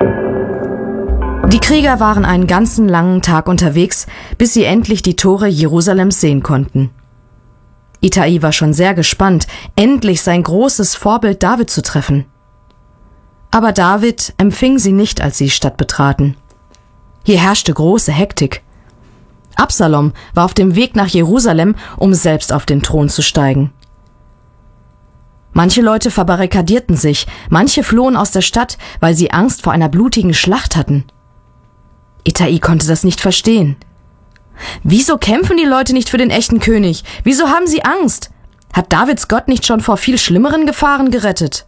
Die Krieger waren einen ganzen langen Tag unterwegs, bis sie endlich die Tore Jerusalems sehen konnten. Ittai war schon sehr gespannt, endlich sein großes Vorbild David zu treffen. Aber David empfing sie nicht, als sie die Stadt betraten. Hier herrschte große Hektik. Absalom war auf dem Weg nach Jerusalem, um selbst auf den Thron zu steigen. Manche Leute verbarrikadierten sich, manche flohen aus der Stadt, weil sie Angst vor einer blutigen Schlacht hatten. Ittai konnte das nicht verstehen. Wieso kämpfen die Leute nicht für den echten König? Wieso haben sie Angst? Hat Davids Gott nicht schon vor viel schlimmeren Gefahren gerettet?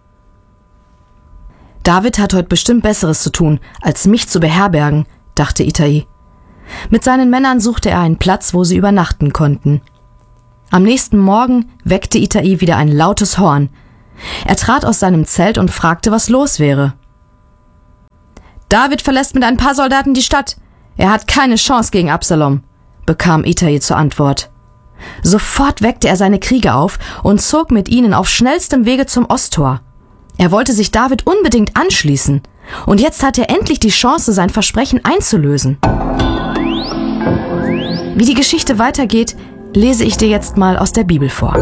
David hat heute bestimmt Besseres zu tun, als mich zu beherbergen, dachte Ittai. Mit seinen Männern suchte er einen Platz, wo sie übernachten konnten. Am nächsten Morgen weckte Ittai wieder ein lautes Horn. Er trat aus seinem Zelt und fragte, was los wäre. David verlässt mit ein paar Soldaten die Stadt. Er hat keine Chance gegen Absalom, bekam Ittai zur Antwort. Sofort weckte er seine Krieger auf und zog mit ihnen auf schnellstem Wege zum Osttor. Er wollte sich David unbedingt anschließen. Und jetzt hat er endlich die Chance, sein Versprechen einzulösen. Wie die Geschichte weitergeht, lese ich dir jetzt mal aus der Bibel vor.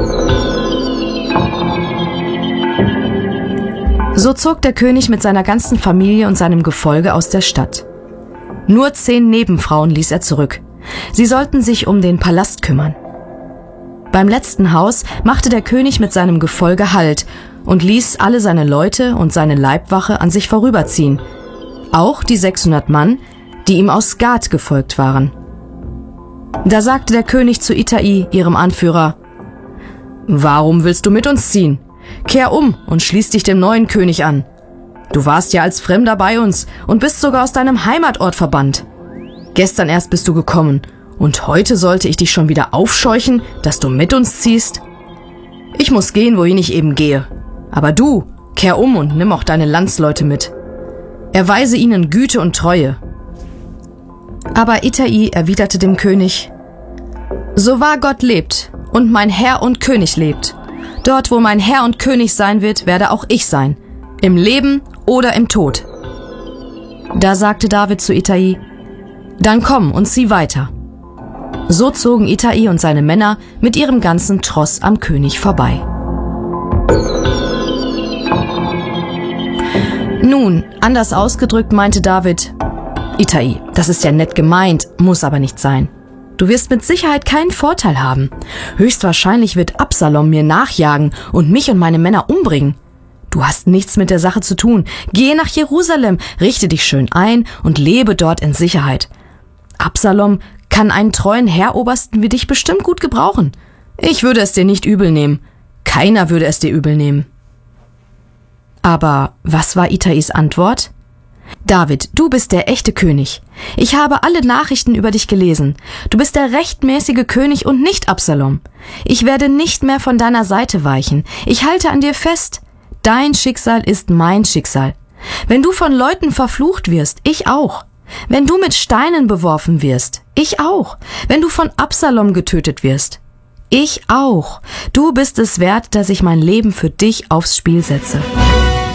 So zog der König mit seiner ganzen Familie und seinem Gefolge aus der Stadt. Nur 10 Nebenfrauen ließ er zurück. Sie sollten sich um den Palast kümmern. Beim letzten Haus machte der König mit seinem Gefolge Halt und ließ alle seine Leute und seine Leibwache an sich vorüberziehen. Auch die 600 Mann, die ihm aus Gat gefolgt waren. Da sagte der König zu Ittai, ihrem Anführer: Warum willst du mit uns ziehen? Kehr um und schließ dich dem neuen König an. Du warst ja als Fremder bei uns und bist sogar aus deinem Heimatort verbannt. Gestern erst bist du gekommen und heute sollte ich dich schon wieder aufscheuchen, dass du mit uns ziehst? Ich muss gehen, wohin ich eben gehe. Aber du, kehr um und nimm auch deine Landsleute mit. Erweise ihnen Güte und Treue. Aber Ittai erwiderte dem König: So wahr Gott lebt und mein Herr und König lebt. Dort, wo mein Herr und König sein wird, werde auch ich sein. Im Leben oder im Tod. Da sagte David zu Ittai: Dann komm und zieh weiter. So zogen Ittai und seine Männer mit ihrem ganzen Tross am König vorbei. Nun, anders ausgedrückt meinte David: Ittai, das ist ja nett gemeint, muss aber nicht sein. Du wirst mit Sicherheit keinen Vorteil haben. Höchstwahrscheinlich wird Absalom mir nachjagen und mich und meine Männer umbringen. Du hast nichts mit der Sache zu tun. Geh nach Jerusalem, richte dich schön ein und lebe dort in Sicherheit. Absalom kann einen treuen Heerobersten wie dich bestimmt gut gebrauchen. Ich würde es dir nicht übel nehmen. Keiner würde es dir übel nehmen. Aber was war Ittais Antwort? David, du bist der echte König. Ich habe alle Nachrichten über dich gelesen. Du bist der rechtmäßige König und nicht Absalom. Ich werde nicht mehr von deiner Seite weichen. Ich halte an dir fest. Dein Schicksal ist mein Schicksal. Wenn du von Leuten verflucht wirst, ich auch. Wenn du mit Steinen beworfen wirst, ich auch. Wenn du von Absalom getötet wirst, ich auch. Du bist es wert, dass ich mein Leben für dich aufs Spiel setze.